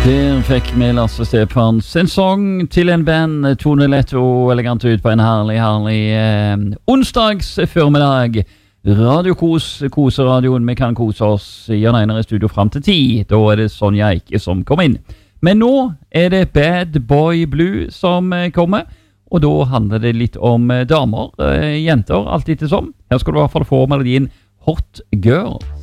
Der fikk vi Lasse Stefans en sang til en band, tonelett og elegant ut på en herlig onsdags formiddag. Radiokos, koseradioen, vi kan kose oss. Jan Einar i studio frem til 10, da det Sonja Eike som kommer inn. Men nå det Bad Boy Blue som kommer, og da handler det litt om damer, jenter, alt etter som. Her skal du I hvert fall få melodien Hot Girls.